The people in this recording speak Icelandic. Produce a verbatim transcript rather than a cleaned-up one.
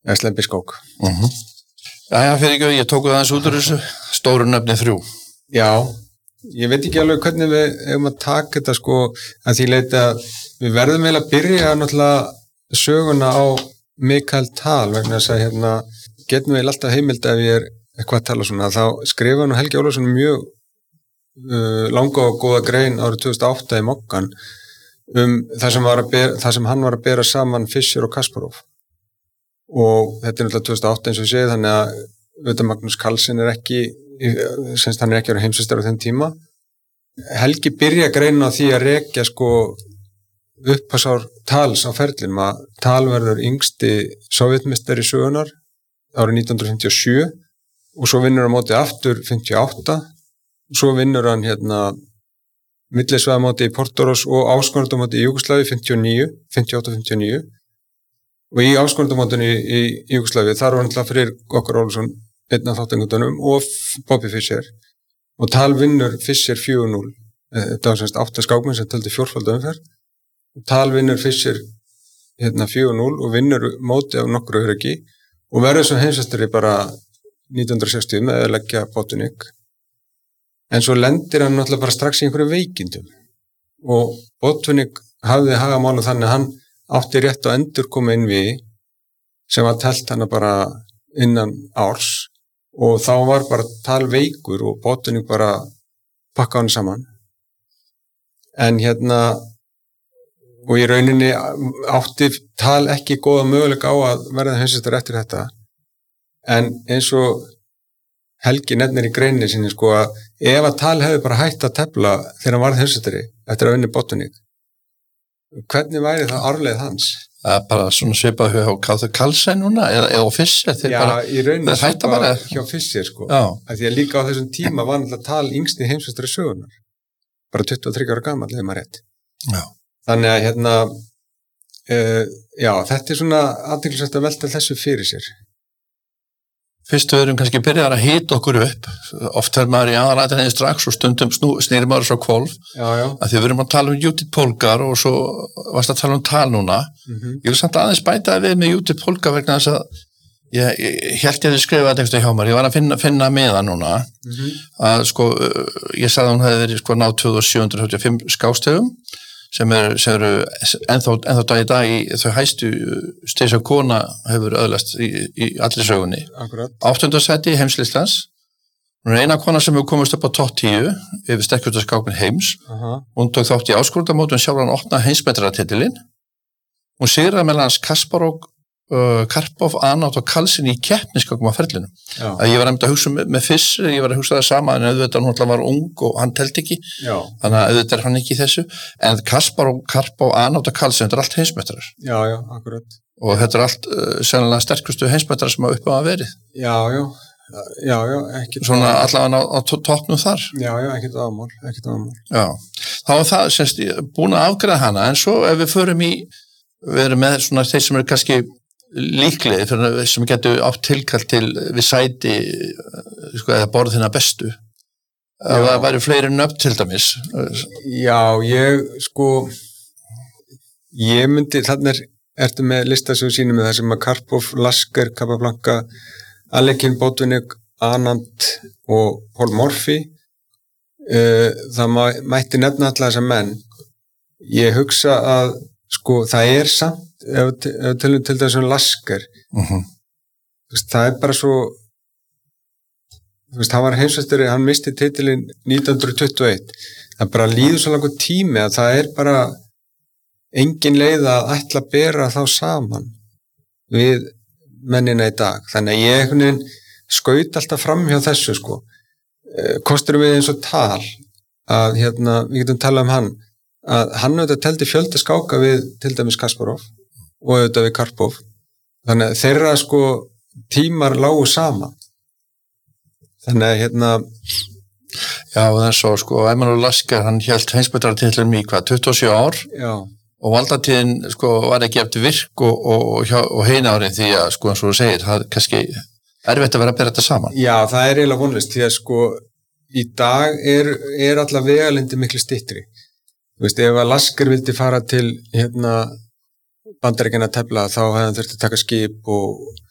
eða Slembiskók. Mhm. Jæja, fyrir ekki, ég tóku það eins út úr þessu stóru nöfni þrjú. Já, ég veit ekki alveg hvernig við hefum að taka þetta sko að því leita að við verðum vel að byrja náttúrulega söguna á Mikael Tal vegna þess að hérna getum við alltaf heimild ef ég er eitthvað að tala svona þá skrifa nú Helgi Ólafsson mjög uh, langa og góða grein árið tvö þúsund og átta í Moggan um það sem, var að bera, það sem hann var að bera saman Fischer og Kasparov og þetta er náttúrulega tvö þúsund og átta eins og ég segi þannig að auðvitað Magnús Carlsen er ekki semst hann er ekki verið heimsmeistari á þeim tíma Helgi byrja greina á því að rekja sko upphafsár Tals á ferlinum að Tal verður yngsti sovjetmeistari sögunar árið nítján hundruð fimmtíu og sjö og svo vinnur hann móti aftur fimmtíu og átta og svo vinnur hann hérna millisvæðamóti í Portoroz og áskorundamóti í Júgóslavíu fimmtíu og níu, fimmtíu og átta fimmtíu og níu og í áskorundamótinu í, í Júgóslavíu þar var hann til að fyrir Okkar Ólafsson einn af þáttangutunum og Bobby Fischer og Tal vinnur Fischer fjögur núll þetta var semst átta skákmenn sem töldu fjórfalda umferð og Tal vinnur Fischer hérna fjögur núll og vinnur móti af nokkru öryggi og verður svo heimsmeistari bara nítján hundruð sextíu með að leggja Botvinnik en svo lendir hann náttúrulega bara strax í einhverju veikindum og Botvinnik hafði hagamála þannig að hann átti rétt að endur koma inn við sem var telt hann bara innan árs og þá var bara Tal veikur og Botvinnik bara pakka hann saman en hérna og í rauninni átti Tal ekki góða möguleika á að verða heimsmeistari eftir þetta en eins og Helgi nefnir í greinni sinni sko að ef að Tal hefði bara hætt að tefla þegar hann varð heimsmeistari eftir að vinna Botvinnik hvernig væri það arfleið hans? Það er bara svona svipað hjá Káður Carlsen núna eða, eða Fischer þeir Já, bara, í rauninni svipað bara... hjá Fischer sko Já. að því að líka á þessum tíma var náttúrulega Tal yngsti heimsmeistari sögunar bara tuttugu og þriggja ára gamall ef maður rétt Já. þannig að hérna uh, já, þetta er svona athyglisvert að velta þessu fyrir sér Fyrst við erum kannski byrjar að hita okkur upp oft er maður í aðalætinni strax og stundum snýri maður svo kvolf já, já. að því við erum að tala um Judith Polgar og svo varst að tala um Tal núna mm-hmm. ég vil samt aðeins bæta við með Judith Polgar vegna þess að ég, ég held ég að skrifa þetta eitthvað hjá mér ég var að finna, finna með það núna mm-hmm. að sko ég sagði að hún hefði verið sko náð tvö þúsund sjö hundruð þrjátíu og fimm skákstegum sem eru er ennþá, ennþá dag í dag í þau hæstu stig sem kona hefur öðlast í, í allri sögunni. áttunda sæti heimslislands. Hún er eina kona sem hefur komist upp á topp tíu yfir sterkustu skákmenn heims. Uh-huh. Hún tók þátt í áskorundamótum sjálfan opna heimsmeistaratitilinn. Hún sigraði meðal hans Kasparov, uh, Karpov, Anand og Carlsen í keppniskákum á ferlinum. Að ég var nefnd að hugsa með, með Fischer, ég var að hugsa það sama en auðvitað hún var ung og hann teldi ekki. Já. Þannig að auðvitað er hann ekki í þessu. En Kasparov, Karpov, Anand og Carlsen, þetta er allt heimsmeistarar. Já, já, akkurat. Og þetta er allt uh, sennilega sterkustu heimsmeistarar sem hafa upp á að verið. Já, já. Já, já, ekkert svona allavega á, á toppnum þar já, já, ekkert ámál, ekkert ámál já, þá er það semst búin að afgreiða hana, en svo ef við förum í við erum með svona þeir sem eru kannski líklegir, fyrir sem getur átt tilkall til við sæti sko, eða borðina bestu að það væri fleiri nöfn til dæmis já, ég sko ég myndi, þannig er ertu með lista sem sínum með það sem að Karpov, Lasker, Capablanca Alekin, Botvinnik, Anand og Paul Morphy uh, það mætti nefna alla þessa menn ég hugsa að sko það er samt ef við tölum til þessum Lasker uh-huh. veist, það er bara svo veist, hann var heimsmeistari, hann misti titilinn nítján hundruð tuttugu og eitt það bara líður svo langur tími að það er bara engin leið að ætla að bera þá saman við mennina í dag, þannig að ég einhvern veginn skaut alltaf fram hjá þessu sko, kosturum við eins og Tal að hérna, við getum talað um hann að hann auðvitað teldi fjölda skáka við til dæmis Kasparov og auðvitað við Karpov þannig að þeirra sko tímar lágu saman þannig að hérna já, það er svo sko, Emanuel Lasker hann hélt heimsmeistaratitilinn í hvað, tuttugu og sjö ár já og valdatíðin sko var ekki eftir virk og, og, og, og heina árin því að sko eins og þú segir, það er kannski erfitt að vera að bera þetta saman. Já, það er eiginlega vonlist því að sko í dag er, er allar vegalindi miklu styttri. Þú veist, ef að Lasker vildi fara til hérna Bandaríkjanna að tefla þá hefði hann þurft að taka skip og